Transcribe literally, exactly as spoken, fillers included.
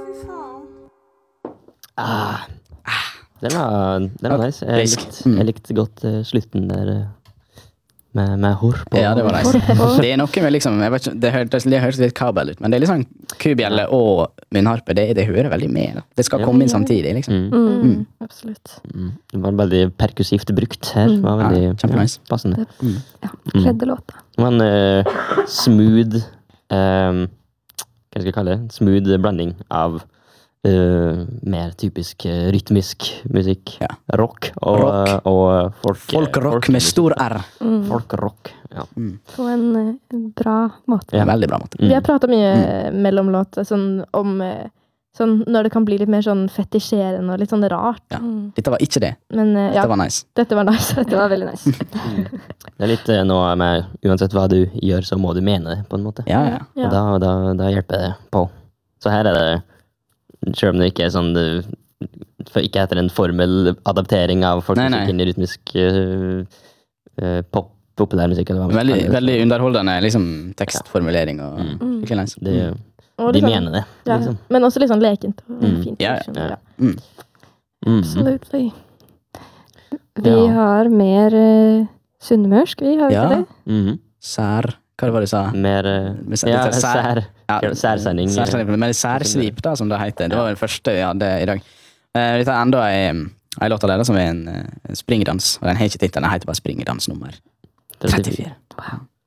Ah, den var, den var nice. Jeg likte, jeg likte godt uh, slutten der uh, med, med hår på. Ja, det var nice. Det er noe med liksom, jeg vet ikke, det hørtes, det hørtes litt kabel ut, men det er liksom kubjelle og munnharpe, det, det hører veldig med. Da. Det skal komme inn samtidig, liksom. Mm. Mm. Mm. Absolutt. Mm. Det var veldig perkussivt brukt her. Det var veldig ja, kjempenice. Ja, passende. Det, ja, kledde låta. Det var en uh, smooth, um, hva skal jeg kalle det? Smooth blanding av Uh, mer typisk uh, rytmisk musikk, ja. rock og, rock. Uh, og folk, Folkrock folk med stor R. Mm. Folkrock, ja. Mm. På en uh, bra måte. Ja, veldig bra måte. Mm. Vi har pratet mye mm. mellom låter, sånn om uh, sånn, når det kan bli litt mer sånn fetisjerende og litt sånn rart. Ja. Dette var ikke det. Men, uh, dette ja, var nice. Dette var nice. Dette var veldig nice. mm. Det er litt uh, noe med, uansett hva du gjør, så må du mene det, på en måte. Ja, ja. Og da, da, da hjelper det på. Så her er det selv om det ikke er sånn for ikke etter en formel adaptering av folkemusikken i rytmisk uh, uh, pop, populærmusikk eller hva man veldig, kaller det. Veldig underholdende liksom, tekstformulering og mm. skikkelig nice. Det, og de liksom, mener det. Ja, liksom. men også litt sånn lekent og Mm. fint. Ja, liksom, ja. ja. Mm. Mm. Absolutely. Vi Ja. har mer uh, sunnmørsk, vi har Ja. ikke det? Mm. Sær, hva var det du sa? Mer uh, Med- ja, litt sær- sær, Ja, særsending. særsending. Men særsvip, da, som det heter. Det var den første vi hadde i dag. Uh, dette er enda en, en låt av det som er en uh, springdans. Og den har ikke tittelen, den heter bare springdans nummer trettifire. Wow.